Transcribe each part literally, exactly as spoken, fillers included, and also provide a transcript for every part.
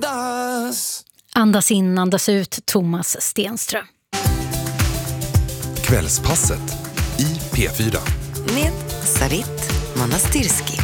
andas. Andas in, andas ut, Thomas Stenström. Kvällspasset i P fyra. Med Sarit Manastirski.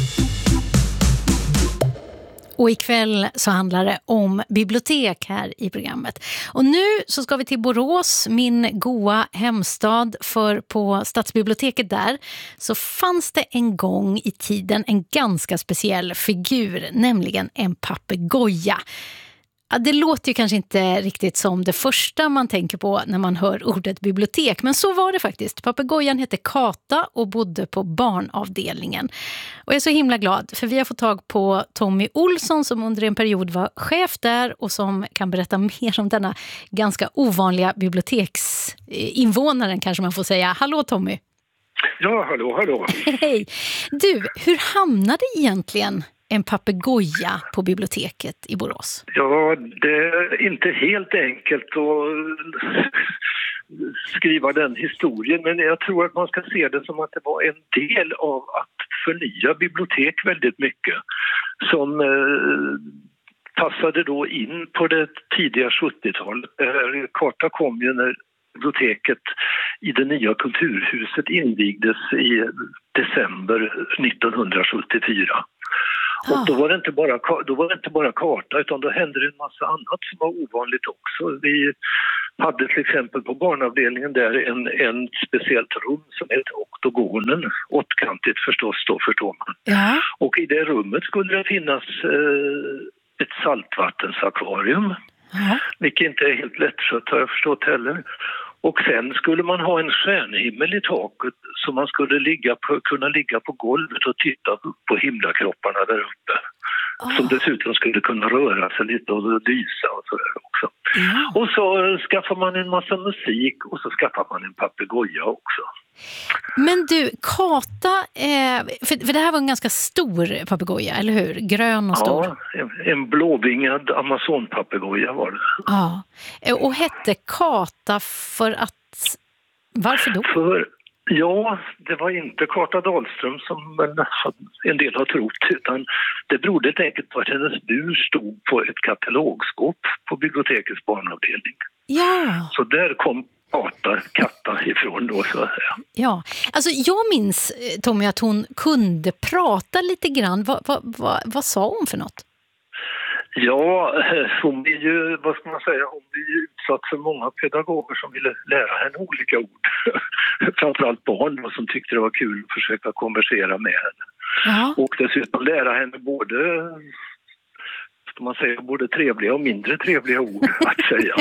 Och ikväll så handlar det om bibliotek här i programmet. Och nu så ska vi till Borås, min goa hemstad, för på stadsbiblioteket där så fanns det en gång i tiden en ganska speciell figur, nämligen en papegoja. Ja, det låter ju kanske inte riktigt som det första man tänker på när man hör ordet bibliotek, men så var det faktiskt. Papegojan hette Kata och bodde på barnavdelningen. Och jag är så himla glad för vi har fått tag på Tommy Olsson som under en period var chef där och som kan berätta mer om denna ganska ovanliga biblioteksinvånaren, kanske man får säga. Hallå Tommy! Ja, hallå, hallå. Hej! Du, hur hamnade egentligen en papegoja på biblioteket i Borås? Ja, det är inte helt enkelt att skriva den historien, men jag tror att man ska se det som att det var en del av att förnya bibliotek väldigt mycket som eh, passade då in på det tidiga sjuttiotalet. Karta kom ju när biblioteket i det nya kulturhuset invigdes i december nittonhundrasjuttiofyra. Och då var det inte bara, då var det inte bara karta utan då hände det en massa annat som var ovanligt också. Vi hade till exempel på barnavdelningen där en, en speciellt rum som hette oktogonen, åttkantigt förstås då förstår man. Ja. Och i det rummet skulle det finnas eh, ett saltvattensakvarium, ja. Vilket inte är helt lättskött har jag förstått heller. Och sen skulle man ha en stjärnhimmel i taket så man skulle ligga på, kunna ligga på golvet och titta upp på himlakropparna där uppe. Oh. Som dessutom skulle kunna röra sig lite och lysa och sådär också. Yeah. Och så skaffar man en massa musik och så skaffar man en papegoja också. Men du, Kata, eh, för, för det här var en ganska stor papegoja, eller hur? Grön och stor. Ja, en, en blåvingad amazonpapegoja var det. Ja, och hette Kata för att... Varför då? För, ja, det var inte Kata Dahlström som en del har trott, utan det berodde helt enkelt på att hennes bur stod på ett katalogskåp på bibliotekets barnavdelning. Ja. Så där kom Kata, katta ifrån då så att säga. Ja, alltså jag minns Tommy att hon kunde prata lite grann. Vad, vad, vad, vad sa hon för något? Ja, hon blir ju, vad ska man säga, hon blir ju utsatt för många pedagoger som ville lära henne olika ord. Framförallt barn då, som tyckte det var kul att försöka konversera med henne. Ja. Och dessutom lära henne både, ska man säga, både trevliga och mindre trevliga ord att säga.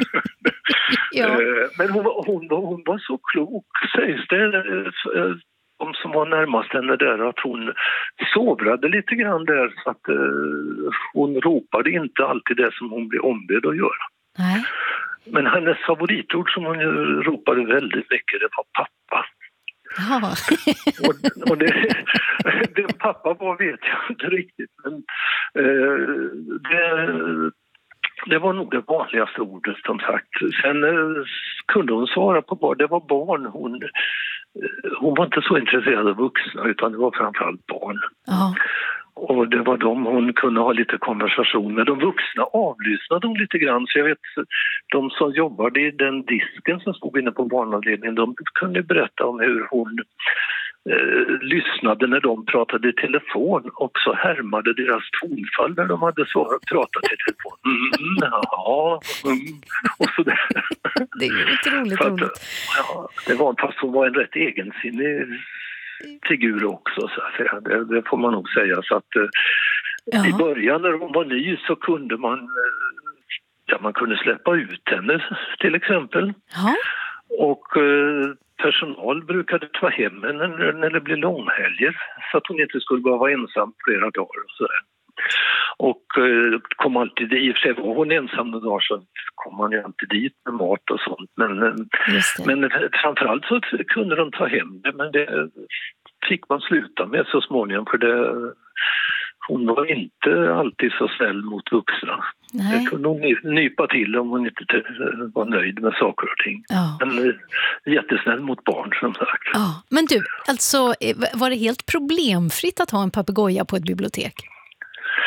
Ja. Men hon, hon, hon var så klok, sägs det, de som var närmast henne där, att hon sovrade lite grann där så att uh, hon ropade inte alltid det som hon blev ombedd att göra. Nej. Men hennes favoritord som hon ropade väldigt mycket, det var pappa. Ja. och och det, det pappa var vet jag inte riktigt, men uh, det... Det var nog det vanligaste ordet som sagt. Sen eh, kunde hon svara på barn. Det var barn. Hon, eh, hon var inte så intresserad av vuxna utan det var framförallt barn. Ja. Och det var de hon kunde ha lite konversation med. De vuxna avlyssnade hon lite grann. Så jag vet, de som jobbade i den disken som stod inne på barnavdelningen, de kunde berätta om hur hon Eh, lyssnade när de pratade i telefon och så härmade deras tonfall när de hade svarat, pratat i telefon. Mm, ja, mm, och så där. Det är ju otroligt att, roligt. Ja, det var, fast hon var en rätt egensinnig figur också, så att säga. Det, det får man nog säga. Så att eh, i början när hon var ny så kunde man, eh, ja, man kunde släppa ut henne till exempel. Ja. Och eh, personal brukade ta hem henne när, när det blev långhelger så att hon inte skulle bara vara ensam flera dagar och sådär. Och eh, kom alltid, i och för sig var hon ensam några dagar så kom man ju alltid dit med mat och sånt. Men, men framförallt så kunde de ta hem det, men det fick man sluta med så småningom för det... Hon var inte alltid så snäll mot vuxna. Nej. Det kunde hon nypa till om hon inte var nöjd med saker och ting. Ja. Men jättesnäll mot barn som sagt. Ja. Men du, alltså var det helt problemfritt att ha en papegoja på ett bibliotek?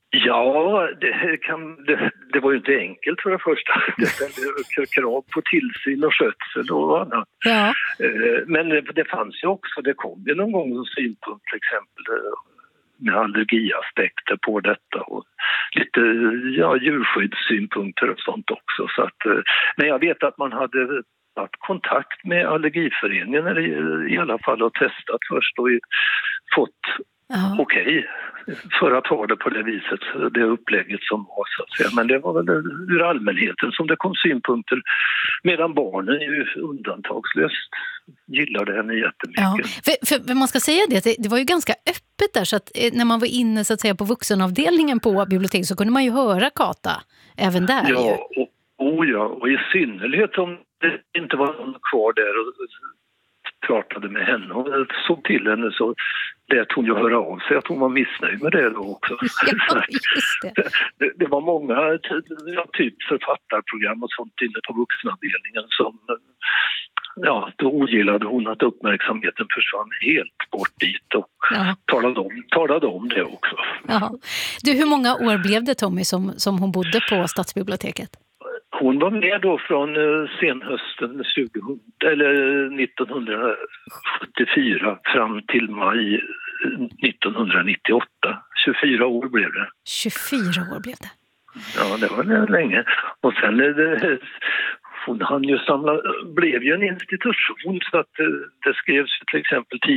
Ja, det, kan, det, det var ju inte enkelt för det första. Det ställde krav på tillsyn och skötsel och annat. Ja. Men det, det fanns ju också, det kom ju någon gång en synpunkt till exempel med allergiaspekter på detta och lite ja, djurskyddssynpunkter och sånt också. Så att, men jag vet att man hade haft kontakt med allergiföreningen i, i alla fall och testat först och fått Ja. okej okay, för att ha det på det viset, det upplägget som var så att säga. Men det var väl ur allmänheten som det kom synpunkter, medan barnen ju undantagslöst gillade henne jättemycket. Ja. För, för, för man ska säga det, det, det var ju ganska öppet där, så att när man var inne så att säga på vuxenavdelningen på biblioteket så kunde man ju höra Kata även där. Ja, och, och, ja, och i synnerhet om det inte var någon kvar där och pratade med henne och såg till henne så lät hon ju höra av sig att hon var missnöjd med det då också. Ja, just det. det, det var många ja, typ författarprogram och sånt inne på vuxenavdelningen som ja, då ogillade hon att uppmärksamheten försvann helt bort dit och ja. talade, om, talade om det också. Ja. Du, hur många år blev det, Tommy, som, som hon bodde på Stadsbiblioteket? Hon var med då från senhösten tjugo, eller nittonhundrasjuttiofyra fram till maj nittonhundranittioåtta. tjugofyra år blev det. tjugofyra år blev det. Ja, det var länge. Och sen det, hon hann ju samla, blev ju en institution så att det skrevs till exempel